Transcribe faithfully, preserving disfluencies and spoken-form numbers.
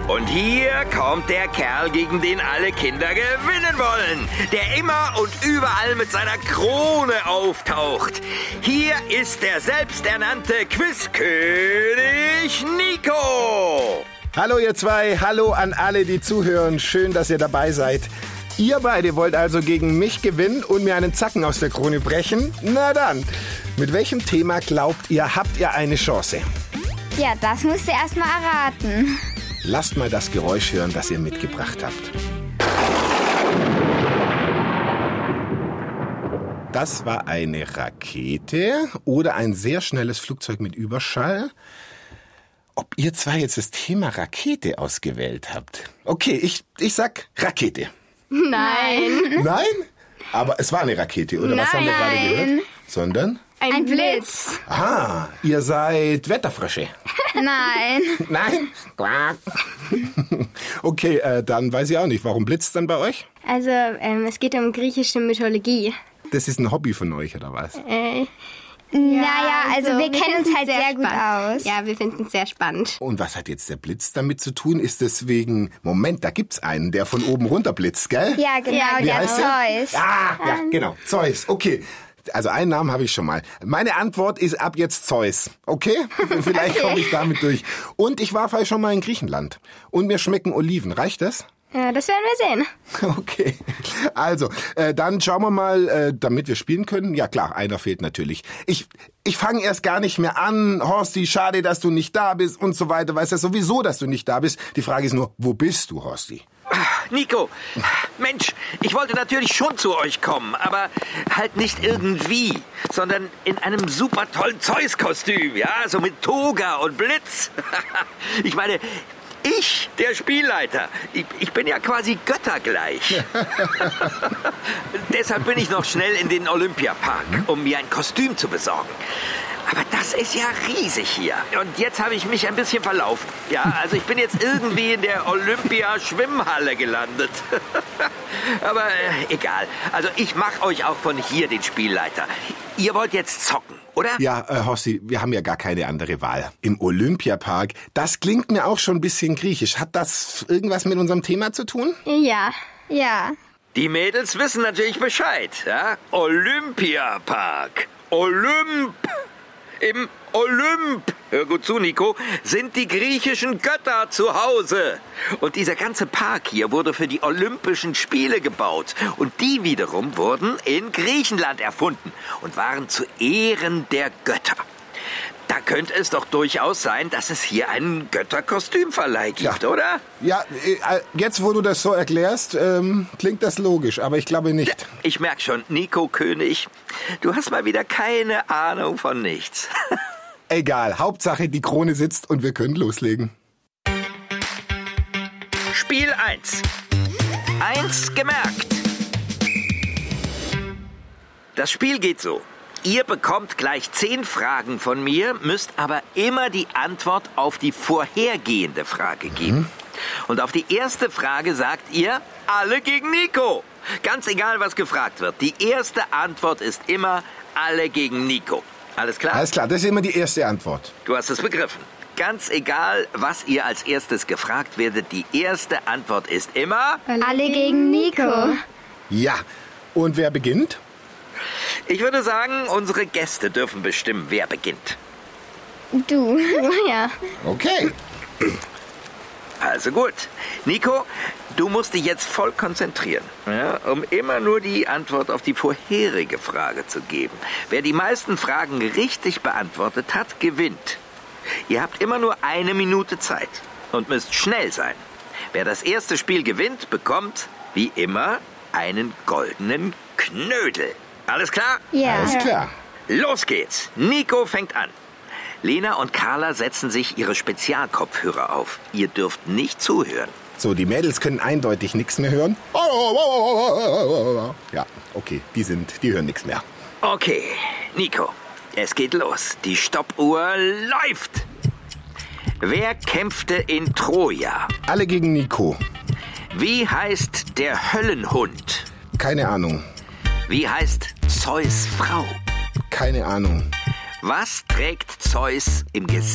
Und hier kommt der Kerl, gegen den alle Kinder gewinnen wollen, der immer und überall mit seiner Krone auftaucht. Hier ist der selbsternannte Quizkönig Nico. Hallo ihr zwei, hallo an alle, die zuhören. Schön, dass ihr dabei seid. Ihr beide wollt also gegen mich gewinnen und mir einen Zacken aus der Krone brechen? Na dann, mit welchem Thema glaubt ihr, habt ihr eine Chance? Ja, das müsst ihr erst mal erraten. Lasst mal das Geräusch hören, das ihr mitgebracht habt. Das war eine Rakete oder ein sehr schnelles Flugzeug mit Überschall. Ob ihr zwei jetzt das Thema Rakete ausgewählt habt? Okay, ich, ich sag Rakete. Nein. Nein? Aber es war eine Rakete, oder? Nein. Was haben wir gerade gehört? Sondern? Ein, Ein Blitz. Ah, ihr seid Wetterfrösche. Nein. Nein? Okay, äh, dann weiß ich auch nicht. Warum blitzt dann bei euch? Also, ähm, es geht um griechische Mythologie. Das ist ein Hobby von euch, oder was? Äh, naja, also, also wir, wir kennen uns halt sehr, sehr gut spannend. aus. Ja, wir finden es sehr spannend. Und was hat jetzt der Blitz damit zu tun? Ist deswegen, Moment, da gibt's einen, der von oben runter blitzt, gell? Ja, genau, Ja, Wie der heißt der? Zeus. Ah, ja, genau, Zeus, okay. Also einen Namen habe ich schon mal. Meine Antwort ist ab jetzt Zeus, okay? Vielleicht Okay. komme ich damit durch. Und ich war vielleicht schon mal in Griechenland. Und mir schmecken Oliven, reicht das? Ja, das werden wir sehen. Okay, also, äh, dann schauen wir mal, äh, damit wir spielen können. Ja klar, einer fehlt natürlich. Ich ich fange erst gar nicht mehr an. Horsti, schade, dass du nicht da bist und so weiter. Weißt du sowieso, dass du nicht da bist. Die Frage ist nur, wo bist du, Horsti? Nico, Mensch, ich wollte natürlich schon zu euch kommen, aber halt nicht irgendwie, sondern in einem super tollen Zeus-Kostüm, ja, so mit Toga und Blitz. Ich meine, ich, der Spielleiter, ich, ich bin ja quasi göttergleich. Deshalb bin ich noch schnell in den Olympiapark, um mir ein Kostüm zu besorgen. Aber das ist ja riesig hier. Und jetzt habe ich mich ein bisschen verlaufen. Ja, also ich bin jetzt irgendwie in der Olympia-Schwimmhalle gelandet. Aber äh, egal. Also ich mache euch auch von hier den Spielleiter. Ihr wollt jetzt zocken, oder? Ja, äh, Horsti, wir haben ja gar keine andere Wahl. Im Olympiapark, das klingt mir auch schon ein bisschen griechisch. Hat das irgendwas mit unserem Thema zu tun? Ja. Ja. Die Mädels wissen natürlich Bescheid. Ja? Olympiapark. Olymp. Im Olymp, hör gut zu, Nico, sind die griechischen Götter zu Hause. Und dieser ganze Park hier wurde für die Olympischen Spiele gebaut. Und die wiederum wurden in Griechenland erfunden und waren zu Ehren der Götter. Da könnte es doch durchaus sein, dass es hier einen Götterkostümverleih gibt, Ja. oder? Ja, äh, jetzt wo du das so erklärst, ähm, klingt das logisch, aber ich glaube nicht. Ich merk schon, Nico König, du hast mal wieder keine Ahnung von nichts. Egal, Hauptsache die Krone sitzt und wir können loslegen. Spiel eins. Eins gemerkt. Das Spiel geht so. Ihr bekommt gleich zehn Fragen von mir, müsst aber immer die Antwort auf die vorhergehende Frage geben. Mhm. Und auf die erste Frage sagt ihr, alle gegen Nico. Ganz egal, was gefragt wird. Die erste Antwort ist immer, alle gegen Nico. Alles klar? Alles klar, das ist immer die erste Antwort. Du hast es begriffen. Ganz egal, was ihr als erstes gefragt werdet, die erste Antwort ist immer... Alle gegen Nico. Ja, und wer beginnt? Ich würde sagen, unsere Gäste dürfen bestimmen, wer beginnt. Du. Ja. Okay. Also gut. Nico, du musst dich jetzt voll konzentrieren, ja, um immer nur die Antwort auf die vorherige Frage zu geben. Wer die meisten Fragen richtig beantwortet hat, gewinnt. Ihr habt immer nur eine Minute Zeit und müsst schnell sein. Wer das erste Spiel gewinnt, bekommt, wie immer, einen goldenen Knödel. Alles klar? Ja. Alles klar. Los geht's. Nico fängt an. Lena und Carla setzen sich ihre Spezialkopfhörer auf. Ihr dürft nicht zuhören. So, die Mädels können eindeutig nichts mehr hören. Ja, okay, die sind, die hören nichts mehr. Okay, Nico, es geht los. Die Stoppuhr läuft. Wer kämpfte in Troja? Alle gegen Nico. Wie heißt der Höllenhund? Keine Ahnung. Wie heißt Zeus' Frau? Keine Ahnung. Was trägt Zeus im Gesicht?